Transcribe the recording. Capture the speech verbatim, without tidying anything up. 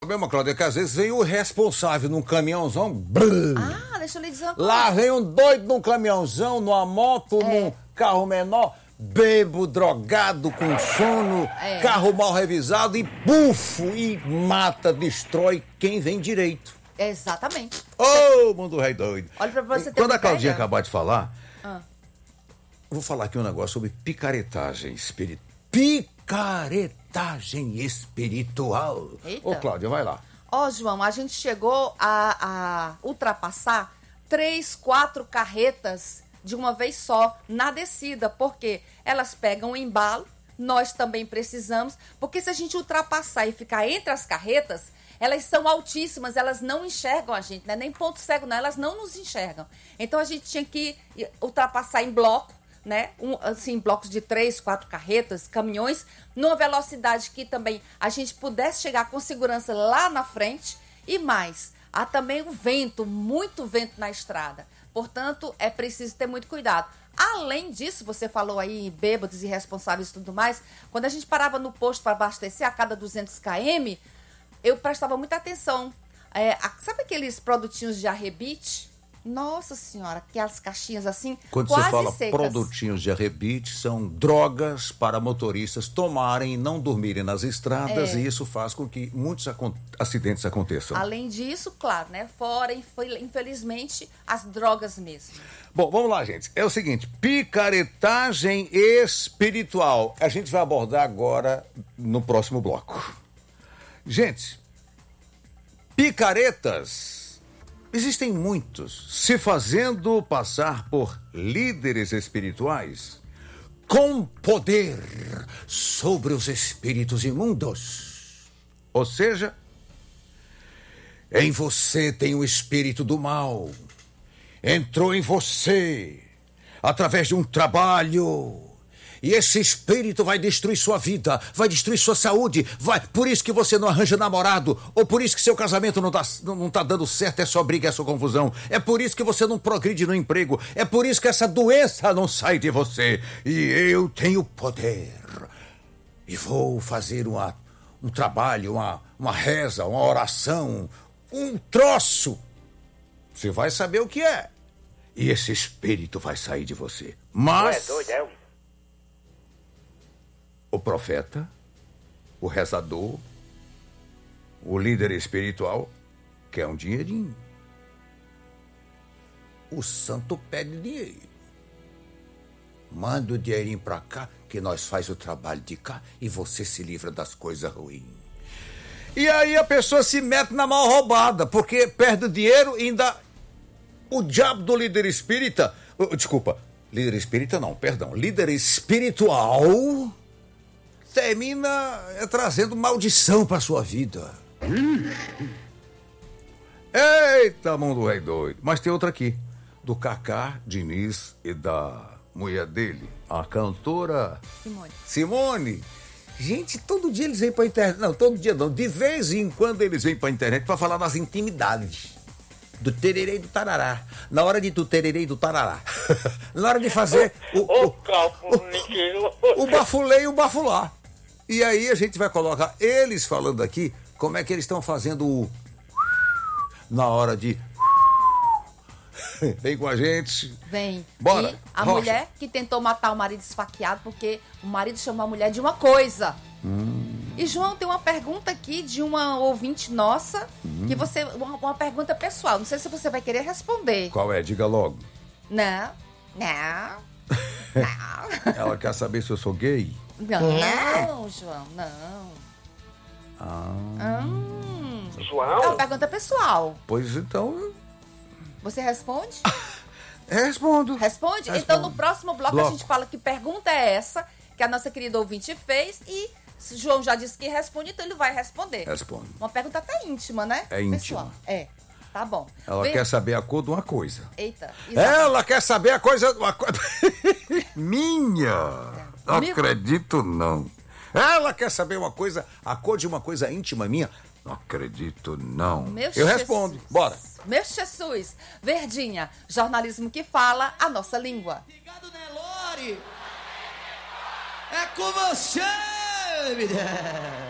problema, Cláudia, é que às vezes vem o responsável num caminhãozão. Brrr. Ah, deixa eu lhe dizer uma coisa. Lá vem um doido num caminhãozão, numa moto, é. num carro menor, bebo, drogado, com sono, é. carro mal revisado e bufo, e mata, destrói quem vem direito. Exatamente. Ô, oh, mundo rei doido. Olha pra você ter Quando uma a Claudinha ideia. acabar de falar, ah. vou falar aqui um negócio sobre picaretagem espiritual. Picaretagem espiritual. Eita. Ô, Cláudia, vai lá. Ó, oh, João, a gente chegou a, a ultrapassar três, quatro carretas de uma vez só na descida, porque elas pegam o embalo, nós também precisamos, porque se a gente ultrapassar e ficar entre as carretas, elas são altíssimas, elas não enxergam a gente, né? Nem ponto cego não, elas não nos enxergam. Então a gente tinha que ultrapassar em bloco, né? Um, assim, blocos de três, quatro carretas, caminhões, numa velocidade que também a gente pudesse chegar com segurança lá na frente. E mais, há também o vento, muito vento na estrada. Portanto, é preciso ter muito cuidado. Além disso, você falou aí bêbados, irresponsáveis e tudo mais, quando a gente parava no posto para abastecer a cada duzentos quilômetros, eu prestava muita atenção. É, a, sabe aqueles produtinhos de arrebite? Nossa senhora, aquelas caixinhas assim, quando quase você fala secas. Produtinhos de arrebite, são drogas para motoristas tomarem e não dormirem nas estradas, é. e isso faz com que muitos acon- acidentes aconteçam. Além disso, claro, né? Fora, infelizmente, as drogas mesmo. Bom, vamos lá, gente. É o seguinte, picaretagem espiritual. A gente vai abordar agora no próximo bloco. Gente, picaretas... Existem muitos se fazendo passar por líderes espirituais com poder sobre os espíritos imundos. Ou seja, em você tem o espírito do mal. Entrou em você através de um trabalho. E esse espírito vai destruir sua vida, vai destruir sua saúde, vai. Por isso que você não arranja namorado, ou por isso que seu casamento não tá, não tá dando certo, é só briga, é só confusão. É por isso que você não progride no emprego, é por isso que essa doença não sai de você. E eu tenho poder. E vou fazer uma, um trabalho, uma, uma reza, uma oração, um troço. Você vai saber o que é. E esse espírito vai sair de você. Mas... Não é doido, é um... O profeta, o rezador, o líder espiritual quer um dinheirinho. O santo pede dinheiro. Manda o dinheirinho pra cá, que nós faz o trabalho de cá e você se livra das coisas ruins. E aí a pessoa se mete na mal roubada, porque perde o dinheiro e ainda o diabo do líder espírita... Desculpa, líder espírita não, perdão. Líder espiritual... termina é, trazendo maldição para sua vida. Eita, mundo rei doido. Mas tem outra aqui, do Cacá Diniz e da mulher dele, a cantora Simone. Simone. Gente, todo dia eles vêm pra internet. Não, todo dia não. De vez em quando eles vêm pra internet pra falar das intimidades. Do tererê e do tarará. Na hora de do tererê e do tarará. Na hora de fazer o, o, o, o bafulê e o bafulá. E aí a gente vai colocar eles falando aqui como é que eles estão fazendo o... na hora de... Vem com a gente. Vem. Bora. E a Rocha. mulher que tentou matar o marido esfaqueado porque o marido chamou a mulher de uma coisa. Hum. E, João, tem uma pergunta aqui de uma ouvinte nossa, hum. que você... Uma, uma pergunta pessoal. Não sei se você vai querer responder. Qual é? Diga logo. Não. Não. Não. Ela quer saber se eu sou gay? Não, não, João, não. Ah. Hum. João? É uma pergunta pessoal. Pois então... Você responde? Respondo. Responde? Respondo. Então, no próximo bloco, bloco, a gente fala que pergunta é essa, que a nossa querida ouvinte fez, e João já disse que responde, então ele vai responder. Responde. Uma pergunta até íntima, né? É íntima. Pessoal. É, tá bom. Ela Vem... quer saber a cor de uma coisa. Eita. Exatamente. Ela quer saber a coisa... Uma co... Minha! Não acredito, não. Ela quer saber uma coisa, a cor de uma coisa íntima minha? Não acredito, não. Meu Eu Jesus. respondo. Bora. Meu Jesus. Verdinha, jornalismo que fala a nossa língua. Obrigado, Nelore. É com você, mulher.